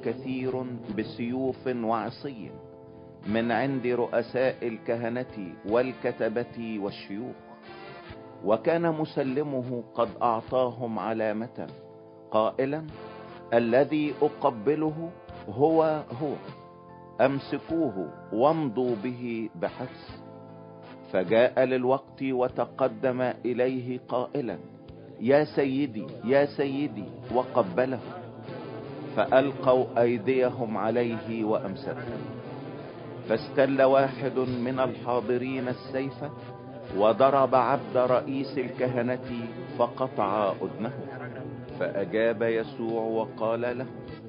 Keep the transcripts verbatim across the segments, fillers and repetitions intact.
كثير بسيوف وعصي من عند رؤساء الكهنة والكتبة والشيوخ، وكان مسلمه قد أعطاهم علامة قائلا: الذي أقبله هو هو، أمسكوه وامضوا به بحرص. فجاء للوقت وتقدم إليه قائلا: يا سيدي يا سيدي، وقبله. فألقوا أيديهم عليه وأمسكوه. فاستل واحد من الحاضرين السيف وضرب عبد رئيس الكهنة فقطع أذنه. فأجاب يسوع وقال له: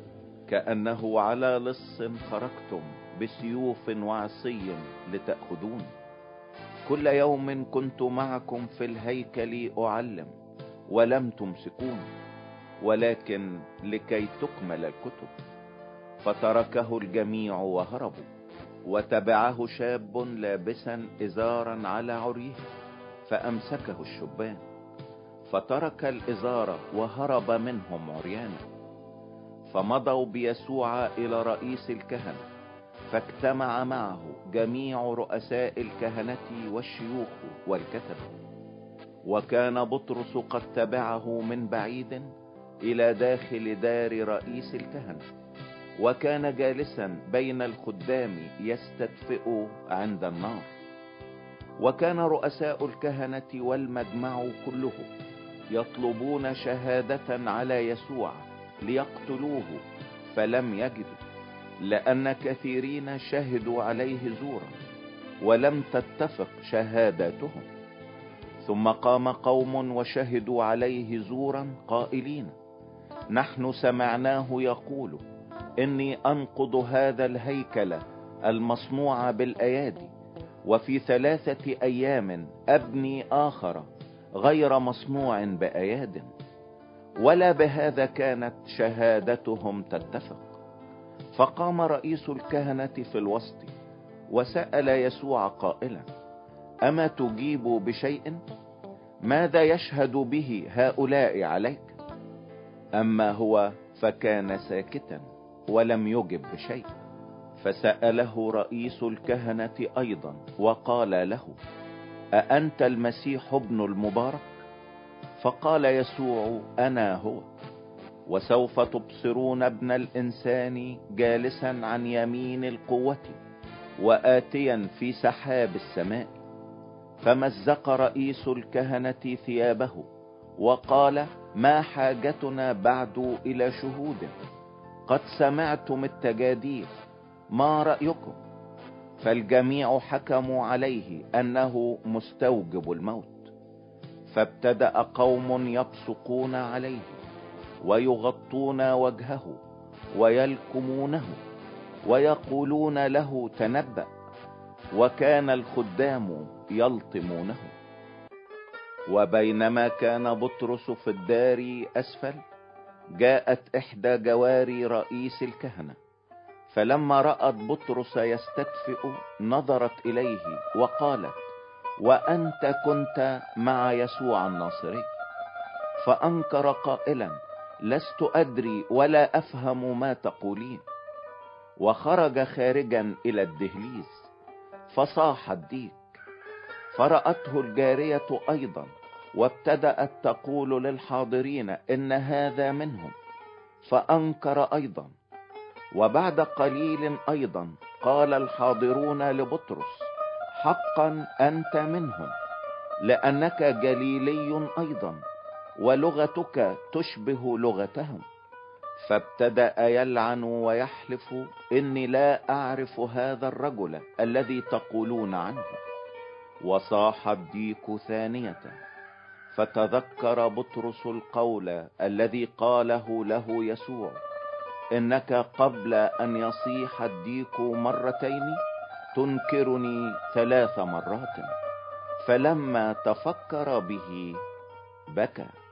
كأنه على لص خرجتم بسيوف وعصي لتأخذون. كل يوم كنت معكم في الهيكل أعلم ولم تمسكون، ولكن لكي تكمل الكتب. فتركه الجميع وهربوا. وتبعه شاب لابسا إزارا على عريه، فأمسكه الشبان، فترك الإزار وهرب منهم عريانا. فمضوا بيسوع إلى رئيس الكهنة، فاجتمع معه جميع رؤساء الكهنة والشيوخ والكتبة. وكان بطرس قد تبعه من بعيد إلى داخل دار رئيس الكهنة، وكان جالسا بين الخدام يستدفئ عند النار. وكان رؤساء الكهنة والمجمع كله يطلبون شهادة على يسوع ليقتلوه، فلم يجدوا، لأن كثيرين شهدوا عليه زورا ولم تتفق شهاداتهم. ثم قام قوم وشهدوا عليه زورا قائلين: نحن سمعناه يقول: إني أنقض هذا الهيكل المصنوع بالأيادي، وفي ثلاثة أيام أبني آخر غير مصنوع بأياد. ولا بهذا كانت شهادتهم تتفق. فقام رئيس الكهنة في الوسط وسأل يسوع قائلا: أما تجيب بشيء؟ ماذا يشهد به هؤلاء عليك؟ أما هو فكان ساكتا ولم يجب بشيء. فسأله رئيس الكهنة أيضا وقال له: أأنت المسيح ابن المبارك؟ فقال يسوع: أنا هو. وسوف تبصرون ابن الإنسان جالسا عن يمين القوة وآتيا في سحاب السماء. فمزق رئيس الكهنة ثيابه وقال: ما حاجتنا بعد إلى شهود؟ قد سمعتم التجاديف، ما رأيكم؟ فالجميع حكموا عليه أنه مستوجب الموت. فابتدأ قوم يبصقون عليه ويغطون وجهه ويلكمونه ويقولون له: تنبأ. وكان الخدام يلطمونه. وبينما كان بطرس في الدار أسفل، جاءت إحدى جواري رئيس الكهنة، فلما رأت بطرس يستدفئ نظرت إليه وقالت: وأنت كنت مع يسوع الناصري. فأنكر قائلا: لست أدري ولا أفهم ما تقولين. وخرج خارجا إلى الدهليز فصاح الديك. فرأته الجارية أيضا، وابتدأت تقول للحاضرين: إن هذا منهم. فأنكر أيضا. وبعد قليل أيضا قال الحاضرون لبطرس: حقا أنت منهم، لأنك جليلي أيضا، ولغتك تشبه لغتهم. فابتدأ يلعن ويحلف: إني لا أعرف هذا الرجل الذي تقولون عنه. وصاح الديك ثانية. فتذكر بطرس القول الذي قاله له يسوع: إنك قبل أن يصيح الديك مرتين تنكرني ثلاث مرات. فلما تفكر به بكى.